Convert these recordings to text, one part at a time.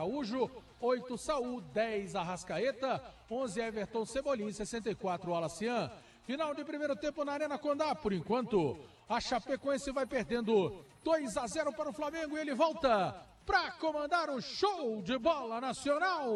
Araújo, 8 Saul, 10 Arrascaeta, 11 Everton Cebolinha, 64 Alacian. Final de primeiro tempo na Arena Condá. Por enquanto, a Chapecoense vai perdendo 2-0 para o Flamengo e ele volta para comandar o show de bola nacional.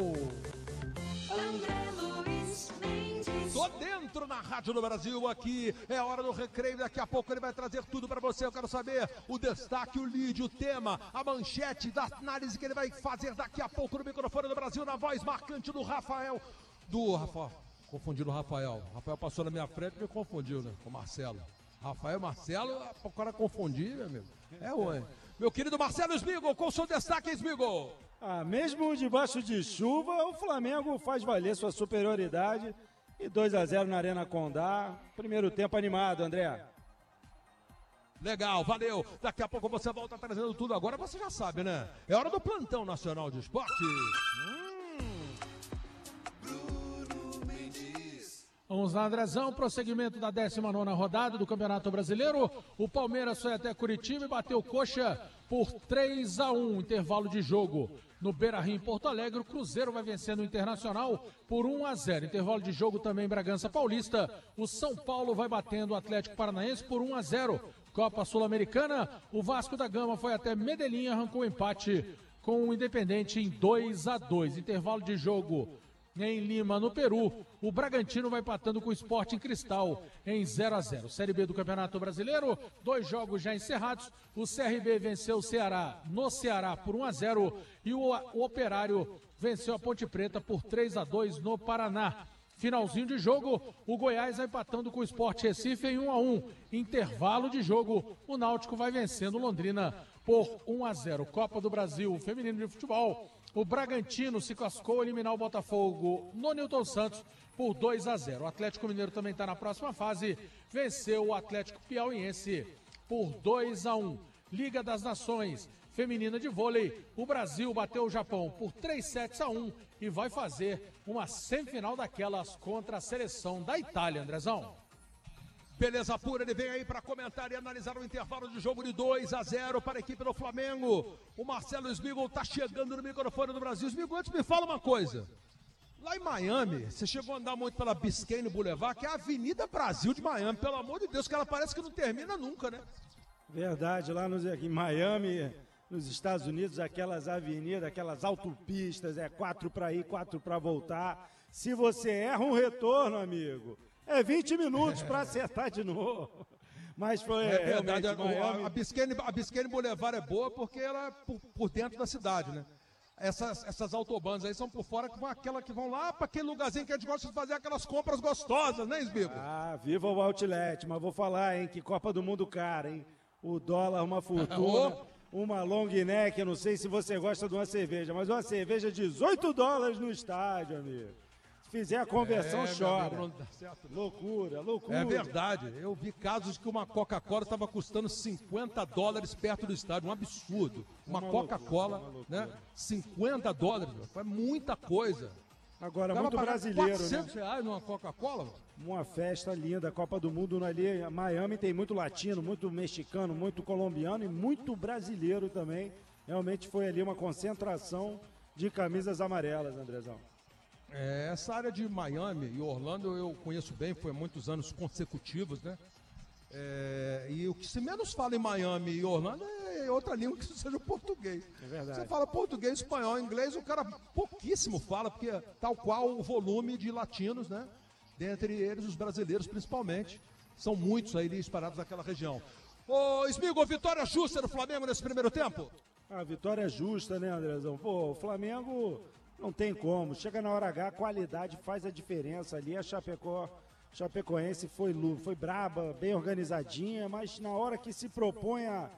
Tô dentro na Rádio do Brasil aqui, é hora do recreio, daqui a pouco ele vai trazer tudo pra você. Eu quero saber o destaque, o lead, o tema, a manchete da análise que ele vai fazer daqui a pouco no microfone do Brasil, na voz marcante do Rafael. Confundindo o Rafael. Rafael passou na minha frente e me confundiu, né? Com o Marcelo. Rafael, Marcelo, o cara confundir, meu amigo. É ruim. Meu querido Marcelo Smigol, qual o seu destaque, Smigol? Mesmo debaixo de chuva, o Flamengo faz valer sua superioridade. E 2-0 na Arena Condá. Primeiro tempo animado, André. Legal, valeu. Daqui a pouco você volta trazendo tudo. Agora você já sabe, né? É hora do Plantão Nacional de Esportes. Vamos lá, Andrezão, prosseguimento da 19ª rodada do Campeonato Brasileiro. O Palmeiras foi até Curitiba e bateu Coxa por 3-1, intervalo de jogo. No Beira-Rio, em Porto Alegre, o Cruzeiro vai vencendo o Internacional por 1-0. Intervalo de jogo também em Bragança Paulista. O São Paulo vai batendo o Atlético Paranaense por 1-0. Copa Sul-Americana, o Vasco da Gama foi até Medellín e arrancou o empate com o Independente em 2-2. Intervalo de jogo em Lima, no Peru, o Bragantino vai empatando com o Sport em Cristal em 0-0. Série B do Campeonato Brasileiro, 2 jogos já encerrados. O CRB venceu o Ceará no Ceará por 1-0 e o Operário venceu a Ponte Preta por 3-2 no Paraná. Finalzinho de jogo, o Goiás vai empatando com o Sport Recife em 1-1. Intervalo de jogo, o Náutico vai vencendo Londrina por 1-0. Copa do Brasil Feminino de Futebol. O Bragantino se cascou ao eliminar o Botafogo no Newton Santos por 2-0. O Atlético Mineiro também está na próxima fase. Venceu o Atlético Piauiense por 2-1. Liga das Nações Feminina de Vôlei. O Brasil bateu o Japão por 3-1 e vai fazer uma semifinal daquelas contra a seleção da Itália, Andrezão. Beleza pura, ele vem aí para comentar e analisar o intervalo de jogo de 2-0 para a equipe do Flamengo. O Marcelo Smigol está chegando no microfone do Brasil. Smigol, antes me fala uma coisa. Lá em Miami, você chegou a andar muito pela Biscayne Boulevard, que é a Avenida Brasil de Miami. Pelo amor de Deus, que ela parece que não termina nunca, né? Verdade, lá em Miami, nos Estados Unidos, aquelas avenidas, aquelas autopistas, 4 para ir, 4 para voltar. Se você erra um retorno, amigo, 20 minutos para acertar de novo. Mas foi verdade. A Biscayne Boulevard é boa porque ela é por dentro da cidade, né? Essas autobanas aí são por fora, que vão lá para aquele lugarzinho que a gente gosta de fazer aquelas compras gostosas, né, Sbigo? Viva o Outlet, mas vou falar, hein, que Copa do Mundo cara, hein? O dólar, uma fortuna, uma long neck, eu não sei se você gosta de uma cerveja, mas uma cerveja $18 no estádio, amigo. Fizer a conversão, chora. Loucura. É verdade. Eu vi casos que uma Coca-Cola estava custando $50 perto do estádio. Um absurdo. Uma Coca-Cola, né? $50. É muita coisa. Agora, muito brasileiro, R$400 numa Coca-Cola? Uma festa linda. A Copa do Mundo ali. Miami tem muito latino, muito mexicano, muito colombiano e muito brasileiro também. Realmente foi ali uma concentração de camisas amarelas, Andrezão. Essa área de Miami e Orlando eu conheço bem, foi há muitos anos consecutivos, né? E o que se menos fala em Miami e Orlando é outra língua que não seja o português. É verdade. Você fala português, espanhol, inglês, o cara pouquíssimo fala, porque tal qual o volume de latinos, né? Dentre eles os brasileiros principalmente, são muitos aí espalhados naquela região. Ô, Smigol, vitória justa do Flamengo nesse primeiro tempo? A vitória é justa, né, Andrezão? Pô, o Flamengo não tem como. Chega na hora H, a qualidade faz a diferença ali. A Chapecoense foi braba, bem organizadinha, mas na hora que se propõe a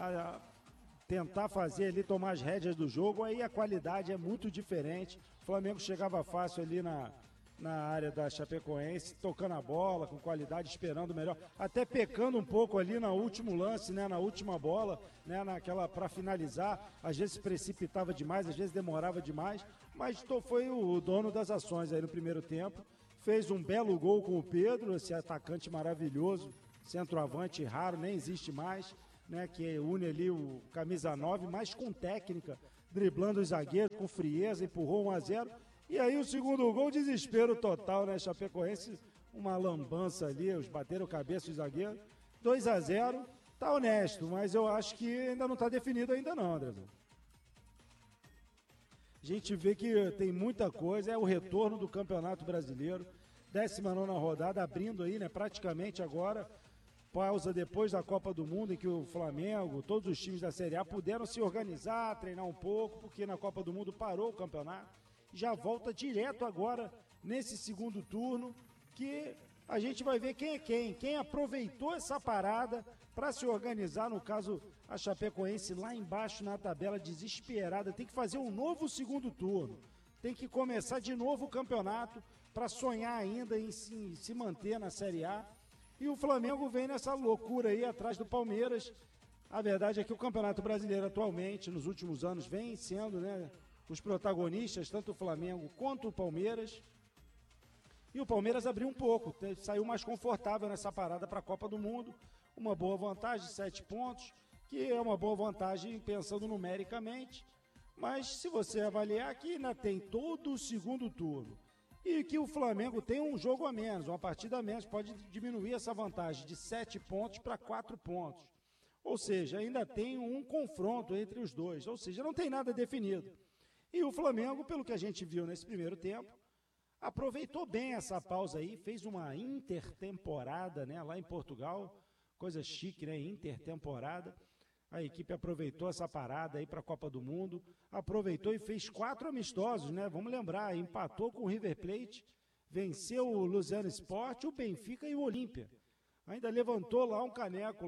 tentar fazer ali, tomar as rédeas do jogo, aí a qualidade é muito diferente. O Flamengo chegava fácil ali na área da Chapecoense, tocando a bola, com qualidade, esperando melhor, até pecando um pouco ali no último lance, né, na última bola, né, naquela para finalizar, às vezes precipitava demais, às vezes demorava demais, mas foi o dono das ações aí no primeiro tempo, fez um belo gol com o Pedro, esse atacante maravilhoso, centroavante raro, nem existe mais, né, que une ali o camisa 9, mas com técnica, driblando os zagueiros com frieza, empurrou 1-0. E aí o segundo gol, desespero total, né? Chapecoense, uma lambança ali, eles bateram cabeça os zagueiros. 2-0, tá honesto, mas eu acho que ainda não tá definido ainda não, Andrezão. A gente vê que tem muita coisa, é o retorno do Campeonato Brasileiro, 19ª rodada, abrindo aí, né, praticamente agora, pausa depois da Copa do Mundo, em que o Flamengo, todos os times da Série A puderam se organizar, treinar um pouco, porque na Copa do Mundo parou o campeonato. Já volta direto agora nesse segundo turno, que a gente vai ver quem é quem aproveitou essa parada para se organizar, no caso a Chapecoense lá embaixo na tabela, desesperada, tem que fazer um novo segundo turno, tem que começar de novo o campeonato para sonhar ainda em se manter na Série A, e o Flamengo vem nessa loucura aí atrás do Palmeiras. A verdade é que o Campeonato Brasileiro atualmente, nos últimos anos, vem sendo, né, os protagonistas, tanto o Flamengo quanto o Palmeiras. E o Palmeiras abriu um pouco, saiu mais confortável nessa parada para a Copa do Mundo. Uma boa vantagem, 7 pontos, que é uma boa vantagem pensando numericamente. Mas se você avaliar que ainda tem todo o segundo turno e que o Flamengo tem um jogo a menos, uma partida a menos, pode diminuir essa vantagem de 7 pontos para 4 pontos. Ou seja, ainda tem um confronto entre os dois, ou seja, não tem nada definido. E o Flamengo, pelo que a gente viu nesse primeiro tempo, aproveitou bem essa pausa aí, fez uma intertemporada, né, lá em Portugal, coisa chique, né, intertemporada. A equipe aproveitou essa parada aí para a Copa do Mundo, aproveitou e fez 4 amistosos, né, vamos lembrar, empatou com o River Plate, venceu o Luziano Sport, o Benfica e o Olímpia. Ainda levantou lá um caneco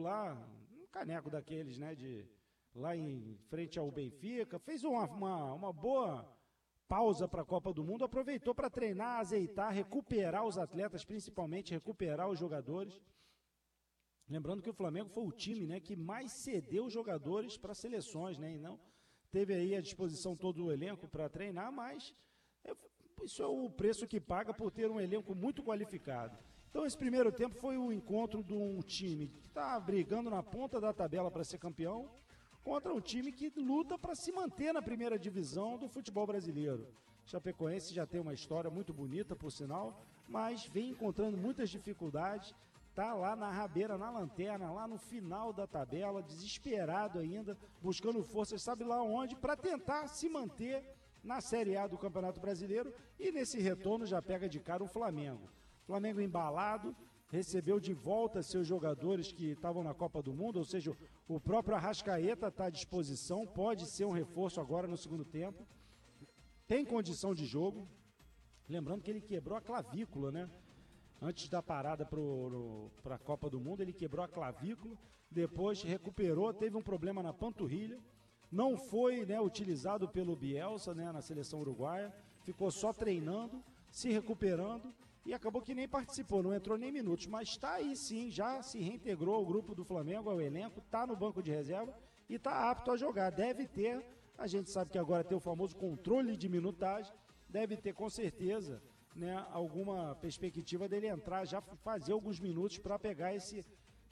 daqueles, né, lá em frente ao Benfica, fez uma boa pausa para a Copa do Mundo, aproveitou para treinar, azeitar, recuperar os atletas, principalmente recuperar os jogadores. Lembrando que o Flamengo foi o time, né, que mais cedeu jogadores para seleções, né, e não teve aí à disposição todo o elenco para treinar, mas isso é o preço que paga por ter um elenco muito qualificado. Então esse primeiro tempo foi o encontro de um time que está brigando na ponta da tabela para ser campeão, contra um time que luta para se manter na primeira divisão do futebol brasileiro. Chapecoense já tem uma história muito bonita, por sinal, mas vem encontrando muitas dificuldades, está lá na rabeira, na lanterna, lá no final da tabela, desesperado ainda, buscando forças, sabe lá onde, para tentar se manter na Série A do Campeonato Brasileiro, e nesse retorno já pega de cara o Flamengo. Flamengo embalado, recebeu de volta seus jogadores que estavam na Copa do Mundo, ou seja, o próprio Arrascaeta está à disposição, pode ser um reforço agora no segundo tempo, tem condição de jogo, lembrando que ele quebrou a clavícula, né? Antes da parada para a Copa do Mundo, ele quebrou a clavícula, depois recuperou, teve um problema na panturrilha, não foi, né, utilizado pelo Bielsa, né, na seleção uruguaia, ficou só treinando, se recuperando, e acabou que nem participou, não entrou nem minutos, mas está aí sim, já se reintegrou ao grupo do Flamengo, ao elenco, está no banco de reserva e está apto a jogar. Deve ter, a gente sabe que agora tem o famoso controle de minutagem, deve ter com certeza, né, alguma perspectiva dele entrar, já fazer alguns minutos para pegar esse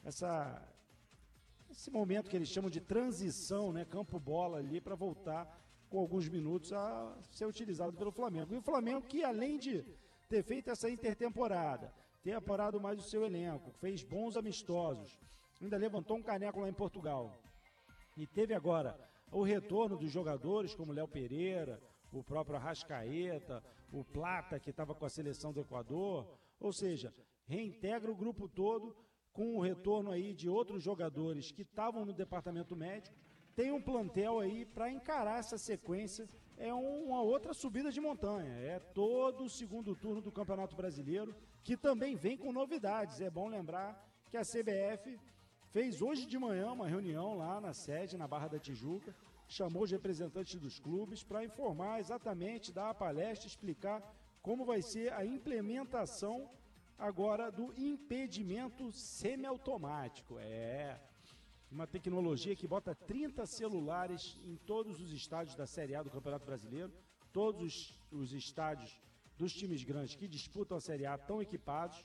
momento que eles chamam de transição, né, campo-bola ali, para voltar com alguns minutos a ser utilizado pelo Flamengo. E o Flamengo que, além de ter feito essa intertemporada, ter apurado mais o seu elenco, fez bons amistosos, ainda levantou um caneco lá em Portugal, e teve agora o retorno dos jogadores como Léo Pereira, o próprio Arrascaeta, o Plata, que estava com a seleção do Equador, ou seja, reintegra o grupo todo com o retorno aí de outros jogadores que estavam no departamento médico, tem um plantel aí para encarar essa sequência. É uma outra subida de montanha, é todo o segundo turno do Campeonato Brasileiro, que também vem com novidades. É bom lembrar que a CBF fez hoje de manhã uma reunião lá na sede, na Barra da Tijuca, chamou os representantes dos clubes para informar exatamente, dar a palestra, explicar como vai ser a implementação agora do impedimento semiautomático. Uma tecnologia que bota 30 celulares em todos os estádios da Série A do Campeonato Brasileiro. Todos os estádios dos times grandes que disputam a Série A estão equipados.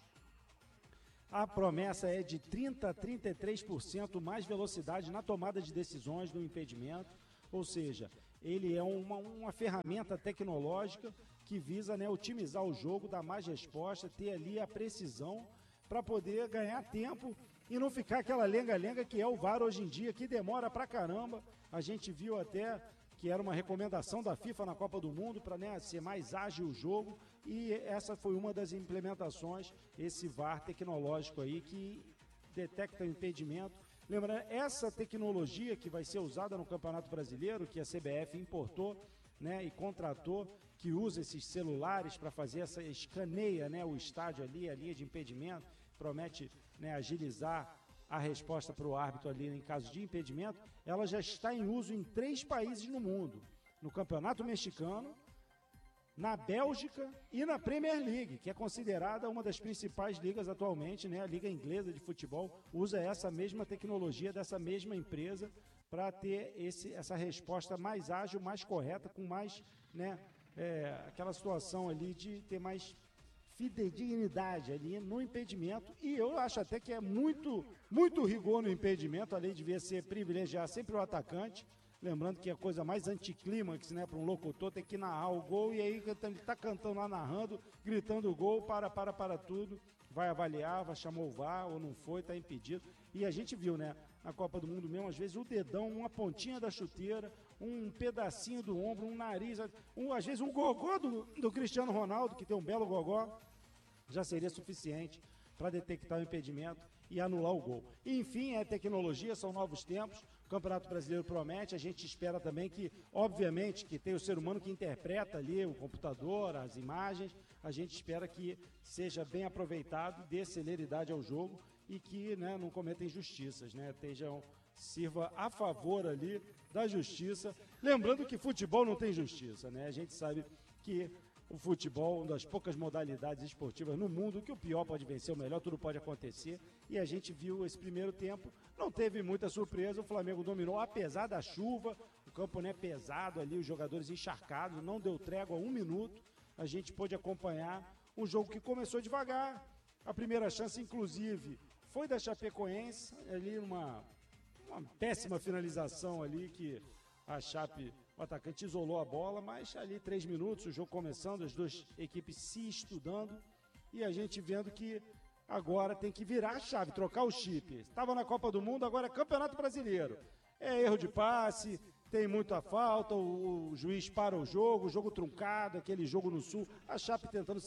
A promessa é de 30% a 33% mais velocidade na tomada de decisões do impedimento. Ou seja, ele é uma ferramenta tecnológica que visa, né, otimizar o jogo, dar mais resposta, ter ali a precisão para poder ganhar tempo e não ficar aquela lenga-lenga que é o VAR hoje em dia, que demora pra caramba. A gente viu até que era uma recomendação da FIFA na Copa do Mundo para, né, ser mais ágil o jogo, e essa foi uma das implementações, esse VAR tecnológico aí que detecta o impedimento. Lembrando, essa tecnologia que vai ser usada no Campeonato Brasileiro, que a CBF importou, né, e contratou, que usa esses celulares para fazer escaneia, né, o estádio ali, a linha de impedimento, promete, né, agilizar a resposta para o árbitro ali em caso de impedimento. Ela já está em uso em 3 países no mundo, no Campeonato Mexicano, na Bélgica e na Premier League, que é considerada uma das principais ligas atualmente, né? A Liga Inglesa de Futebol usa essa mesma tecnologia dessa mesma empresa para ter essa resposta mais ágil, mais correta, com mais, né, aquela situação ali de ter mais fidedignidade ali no impedimento. E eu acho até que é muito rigor no impedimento. A lei devia privilegiar sempre o atacante. Lembrando que a coisa mais anticlímax, né, para um locutor, tem que narrar o gol, e aí ele está cantando lá, narrando, gritando o gol, para tudo, vai avaliar, vai chamar o VAR, ou não foi, está impedido. E a gente viu, né, na Copa do Mundo mesmo, às vezes o dedão, uma pontinha da chuteira, um pedacinho do ombro, um nariz, às vezes um gogó do Cristiano Ronaldo, que tem um belo gogó, já seria suficiente para detectar o impedimento e anular o gol. Enfim, é tecnologia, são novos tempos. O Campeonato Brasileiro promete, a gente espera também que, obviamente, que tem o ser humano que interpreta ali o computador, as imagens, a gente espera que seja bem aproveitado, dê celeridade ao jogo e que, né, não cometa injustiças, né, sirva a favor ali da justiça. Lembrando que futebol não tem justiça, né, a gente sabe que o futebol, uma das poucas modalidades esportivas no mundo, que o pior pode vencer o melhor, tudo pode acontecer, e a gente viu esse primeiro tempo, não teve muita surpresa, o Flamengo dominou, apesar da chuva, o campo, né, pesado ali, os jogadores encharcados, não deu trégua 1 minuto, a gente pôde acompanhar um jogo que começou devagar, a primeira chance, inclusive, foi da Chapecoense, ali uma péssima finalização ali, que a Chape, o atacante isolou a bola, mas ali 3 minutos, o jogo começando, as duas equipes se estudando, e a gente vendo que agora tem que virar a chave, trocar o chip. Estava na Copa do Mundo, agora é Campeonato Brasileiro. É erro de passe, tem muita falta, o juiz para o jogo truncado, aquele jogo no Sul, a Chape tentando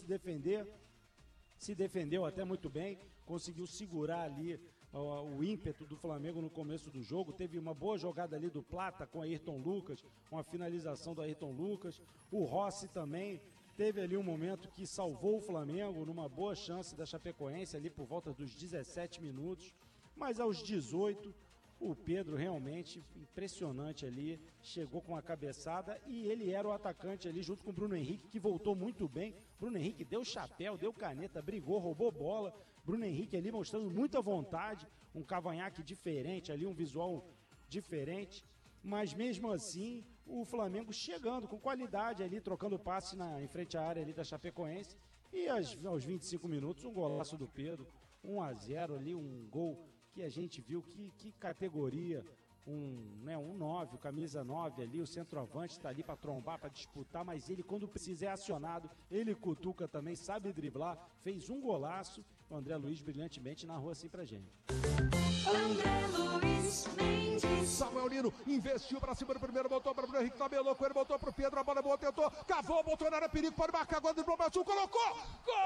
se defendeu até muito bem, conseguiu segurar ali o ímpeto do Flamengo no começo do jogo. Teve uma boa jogada ali do Plata com Ayrton Lucas, uma finalização do Ayrton Lucas. O Rossi também teve ali um momento que salvou o Flamengo numa boa chance da Chapecoense ali por volta dos 17 minutos, mas aos 18 o Pedro realmente impressionante ali, chegou com a cabeçada e ele era o atacante ali junto com o Bruno Henrique, que voltou muito bem. Bruno Henrique deu chapéu, deu caneta, brigou, roubou bola. Bruno Henrique ali mostrando muita vontade, um cavanhaque diferente ali, um visual diferente, mas mesmo assim o Flamengo chegando com qualidade ali, trocando passe em frente à área ali da Chapecoense, e aos 25 minutos um golaço do Pedro, 1-0 ali, um gol que a gente viu que categoria, um 9, o camisa 9 ali, o centroavante está ali para trombar, para disputar, mas ele quando precisa é acionado, ele cutuca também, sabe driblar, fez um golaço. O André Luiz brilhantemente narrou assim pra gente. André Luiz Mendes. Samuel Lino investiu pra cima do primeiro, botou para o Bruno Henrique, tabelou com ele, botou pro Pedro, a bola boa, tentou, cavou, botou na área, perigo, pode marcar, agora driblou, colocou! Gol!